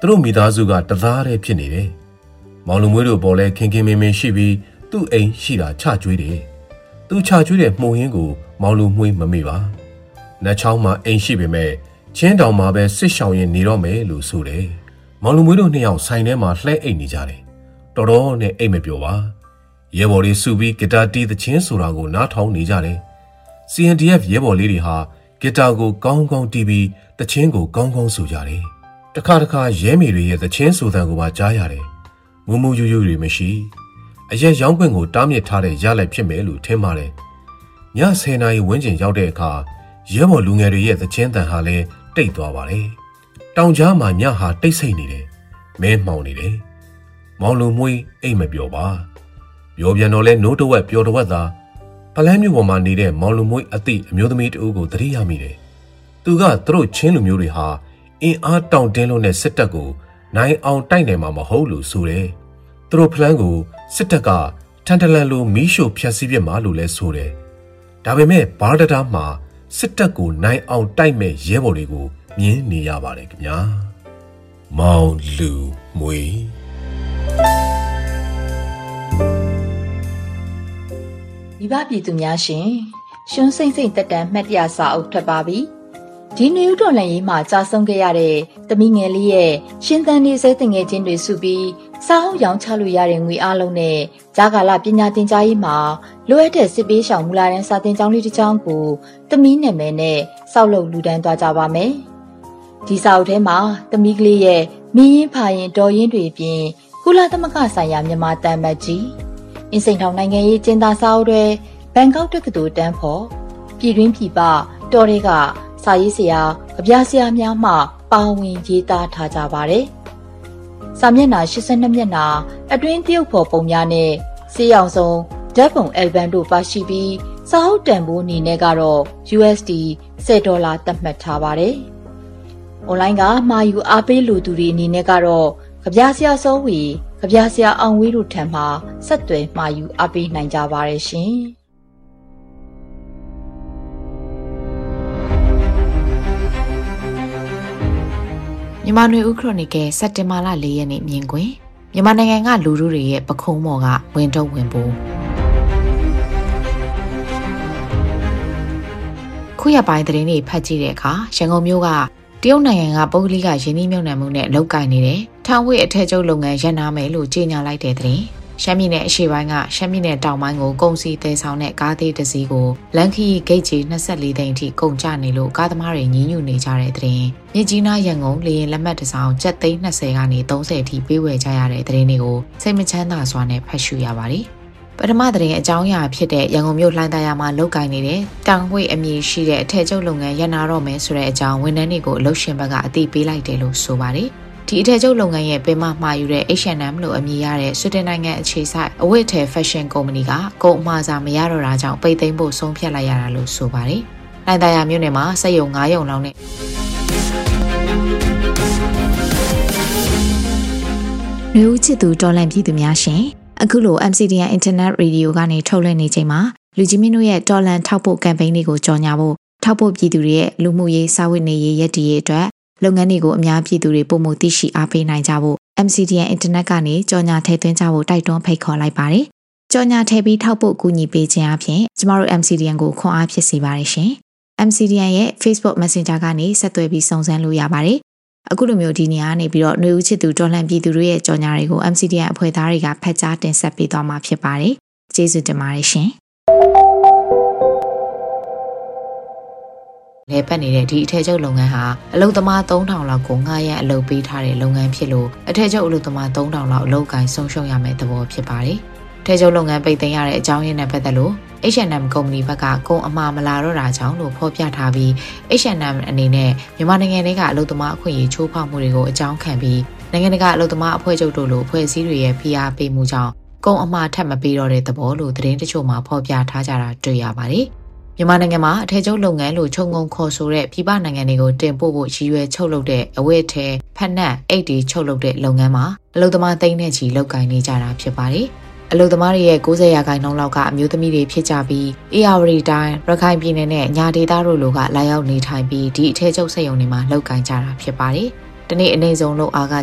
တို့မိသားစုကတသားတည်းဖြစ်နေတယ်မောင်လူမွေးတို့ပေါ်လဲခင်ခင်မင်းမင်းရှိပြီးသူ့အိမ်ရှိတာချကျွေးတယ်သူချကျွေးတဲ့မှုံရင်းကိုမောင်လူမွေးမမေ့ပါနှချောင်းမှာအိမ်ရှိပေမဲ့ချင်းတောင်မှာပဲစစ်ရှောင်ရင်နေတော့မယ်လို့ဆိုတယ်မောင်လူမွေးတို့နှစ်ယောက်ဆိုင်ထဲမှာလှဲအိတ်နေကြတယ်တော်တော်နဲ့အိတ်မပြောပါရဲဘော်လေးစုပြီးဂီတာတီးသချင်းဆိုတာကိုနားထောင်နေကြတယ် CNDF ရဲဘော်လေးတွေဟာဂီတာကိုကောင်းကောင်းတီးပြီးသချင်းကိုကောင်းကောင်းဆိုကြတယ်တခါတခါရဲမေတွေရဲ့သချင်းဆိုသံကိုပါကြားရတယ်မူမူယူယူတွေမရှိအရက်ရောင်းခွင့်ကိုတားမြစ်ထားတဲ့ရလက်ဖြစ်မယ်လို့ထင်ပါတယ်ည10နာရီဝန်းကျင်ရောက်တဲ့အခါရဲဘော်လူငယ်တွေရဲ့သချင်းတန်ဟာလည်းတိတ်သွားပါတယ်တောင်ကြားမှာညဟာတိတ်ဆိတ်နေတယ်မဲမှောင်နေတယ်မောင်လူမွေးအိတ်မပြောပါပြောပြန်တော့လဲနိုးတဝက်ပြောတဝက်သာပလန်းမျိုးပေါ်မှာနေတဲ့မောင်လူမွေးအသိအမျိုးသမီးတဦးကိုသတိရမိတယ်သူကသူတို့ချင်းလူမျိုးတွေဟာအင်အားတောင့်တင်းလို့နဲ့စစ်တပ်ကိုနိုင်အောင်တိုက်နိုင်မှာမဟုတ်လို့ဆိုတယ်သူတို့ဖလန်းကိုစစ်တပ်ကထန်တလန်လိုမီးရှို့ဖျက်ဆီးပြစ်မှာလို့လဲဆိုတယ်ဒါပေမဲ့ဘာဒတာမှာစစ်တပ်ကိုနိုင်အောင်တိုက်မဲ့ရဲဘော်တွေကိုမြင်နေရပါတယ်ခင်ဗျာမောင်လူမွေးမိဘပြည်သူများရှင်ရှွန်းစိမ့်စိမ့်တက်တန်မှတ်တရစာအုပ်ထွက်ပါပြီဒီနယူးတော်လန်ရေးမှာကြာဆုံးခဲ့ရတဲ့သမီးငယ်လေးရဲ့ရှင်သန်နေစေတင်ငယ်ချင်းတွေစုပြီးစာအုပ်ရောင်းချလို့ရတဲ့ငွေအားလုံးနဲ့ဂျာကာလပညာသင်ကြားရေးမှာလိုအပ်တဲ့စစ်ပေးရှောင်မူလာတန်းစာသင်ကျောင်းလေးတစ်ကျောင်းကိုသမီးနာမည်နဲ့စောက်လုပ်လူတန်းသွားကြပါမယ်ဒီစာအုပ်ထဲမှာသမီးကလေးရဲ့မင်းရင်ဖာရင်တော်ရင်တွေပြင်ကုလသမဂ္ဂဆိုင်ရာမြန်မာတန်မတ်ကြီးအင်းစိန်ထောင်နိုင်ငံရေးကျင်းသားစာအုပ်တွေဘန်ကောက်တက္ကသိုလ်တန်းဖို့ပြည်တွင်းပြည်ပတော်တွေကစာရေးဆရာကြပြဆရာများမှပါဝင်ရေးသားထားကြပါတယ်စာမျက်နှာ82မျက်နှာအတွင်းတရုတ်ဖော်ပုံများနဲ့စေးရောင်စုံဓာတ်ပုံအယ်ဘမ်တို့ပါရှိပြီးစာအုပ်တန်ဖိုးအနေနဲ့ကတော့ USD $10 သတ်မှတ်ထားပါတယ်။ online ကမှာယူအားပေးလူသူတွေအနေနဲ့ကတော့ကြပြဆရာစောဝီကြပြဆရာအောင်ဝေးတို့ထံမှဆက်သွယ်မှာယူအားပေးနိုင်ကြပါရရှင်။မြန်မာနွေဦးခရိုနီကယ်စက်တင်ဘာလ4ရက်နေ့မြင်ကွင်းမြန်မာနိုင်ငံကလူထုတွေရဲ့ပခုံးမော်ကဝင်ထုတ်ဝင်ပိုးခုရပိုင်းသတင်းတွေဖတ်ကြည့်တဲ့အခါရန်ကုန်မြို့ကတရုတ်နိုင်ငံကပုဂ္ဂလိကယင်းနှိမ့်မြုပ်နှံမှုနဲ့လုပ်ကိုင်နေတဲ့ထောင်ဝိအထက်ချုပ်လုပ်ငန်းရပ်နာမယ်လို့ကြေညာလိုက်တဲ့သတင်းရှမ်းပြည်နယ်အရှေ့ပိုင်းကရှမ်းပြည်နယ်တောင်ပိုင်းကိုကုန်စည်သယ်ဆောင်တဲ့ကားသေးတစ်စီးကိုလန်ခီဂိတ်ကြီး24သိန်းအထိကုန်ကျနေလို့ကားသမားတွေညှဉ်းညူနေကြတဲ့သတင်းမြစ်ကြီးနားရန်ကုန်လေရင်လက်မှတ်တစ်စောင်ကျပ်သိန်း20ကနေ30အထိပေးဝယ်ကြရတဲ့သတင်းတွေကိုစိတ်မချမ်းသာစွာနဲ့ဖတ်ရှုရပါတယ်ပထမသတင်းအကြောင်းအရာဖြစ်တဲ့ရန်ကုန်မြို့လှိုင်းသာယာမှာလုပ်ကိုင်နေတဲ့တောင်ဝိအမည်ရှိတဲ့အထက်ချုပ်လုပ်ငန်းရပ်နာတော့မယ်ဆိုတဲ့အကြောင်းဝန်ထမ်းတွေကိုအလုပ်ရှင်ဘက်ကအသိပေးလိုက်တယ်လို့ဆိုပါတယ်ဒီအထက်ချုပ်လုပ်ငန်းရဲ့ပင်မမှာယူတဲ့ H&M လို့အမည်ရတဲ့ဆွီဒင်နိုင်ငံအခြေစိုက်အဝတ်အထည် fashion company ကကုန်အမှားစာမရတော့တာကြောင့်ပိတ်သိမ်းဖို့ဆုံးဖြတ်လိုက်ရတာလို့ဆိုပါတယ်။လိုင်သာယာမြို့နယ်မှာစက်ရုံ9ရုံလောက်နဲ့လူဦးချစ်သူတော်လန်ပြည်သူများရှင်အခုလို MCDN Internet Radio ကနေထုတ်လွှင့်နေချိန်မှာလူကြီးမင်းတို့ရဲ့တော်လန်ထောက်ပို့ campaign တွေကိုကြော်ညာဖို့ထောက်ပို့ပြည်သူတွေရဲ့လူမှုရေးစာဝတ်နေရေးရည်တည်ရေးအတွက်လုပ်ငန်းတွေကိုအများပြည်သူတွေပုံမှုသိရှိအားပေးနိုင်ကြဖို့ MCDN Internet ကနေကြော်ညာထည့်သွင်းကြဖို့တိုက်တွန်းဖိတ်ခေါ်လိုက်ပါတယ်။ကြော်ညာထည့်ပြီးထောက်ပို့ကူညီပေးခြင်းအပြင်ကျမတို့ MCDN ကိုခွန်အားဖြစ်စေပါတယ်ရှင်။ MCDN ရဲ့ Facebook Messenger ကနေဆက်သွယ်ပြီးစုံစမ်းလို့ရပါတယ်။အခုလိုမျိုးဒီနေရာကနေပြီးတော့ຫນွေဦးချစ်သူတော်လှန်ပြည်သူတွေရဲ့ကြော်ညာတွေကို MCDN အဖွဲ့သားတွေကဖတ်ကြားတင်ဆက်ပေးသွားမှာဖြစ်ပါတယ်။ကျေးဇူးတင်ပါတယ်ရှင်။လဲပတ်နေတဲ့ဒီအထက်ချုပ်လုပ်ငန်းဟာအလုပ်သမား3000လောက်ကိုငှားရမ်းအလုပ်ပေးထားတဲ့လုပ်ငန်းဖြစ်လို့အထက်ချုပ်အလုပ်သမား3000လောက်အလုပ်ကိုင်ဆုံးရှုံးရမယ့်သဘောဖြစ်ပါတယ်။ထက်ချုပ်လုပ်ငန်းပိတ်သိမ်းရတဲ့အကြောင်းရင်းနဲ့ပတ်သက်လို့ H&M ကုမ္ပဏီဘက်ကကုန်အမှားမလာတော့တာကြောင့်လို့ဖော်ပြထားပြီး H&M အနေနဲ့မြန်မာနိုင်ငံထဲကအလုပ်သမားအခွင့်အရေးချိုးဖောက်မှုတွေကိုအကြောင်းခံပြီးနိုင်ငံတကာအလုပ်သမားအဖွဲ့ချုပ်တို့လိုအဖွဲ့အစည်းတွေရဲ့ဖိအားပေးမှုကြောင့်ကုန်အမှားထပ်မပေးတော့တဲ့သဘောလို့သတင်းတချို့မှာဖော်ပြထားကြတာတွေ့ရပါတယ်။မြန်မာနိုင်ငံမှာအထည်ချုပ်လုပ်ငန်းလို့ခြုံငုံခေါ်ဆိုတဲ့ပြည်ပနိုင်ငံတွေကိုတင်ပို့ဖို့ရည်ရွယ်ချုပ်လုပ်တဲ့အဝတ်အထည်ဖက်နက်အိတ်တီချုပ်လုပ်တဲ့လုပ်ငန်းမှာအလုပ်သမားသိန်းနဲ့ချီလုပ်ကိုင်နေကြတာဖြစ်ပါတယ်။အလုပ်သမားတွေရဲ့90%လောက်ကအမျိုးသမီးတွေဖြစ်ကြပြီးအေရဝတီတိုင်းရခိုင်ပြည်နယ်နဲ့ညာဒေသတို့လိုကလာရောက်နေထိုင်ပြီးဒီအထည်ချုပ်စက်ရုံတွေမှာလုပ်ကိုင်ကြတာဖြစ်ပါတယ်။ဒီနေ့အနေဆုံးလုပ်အားက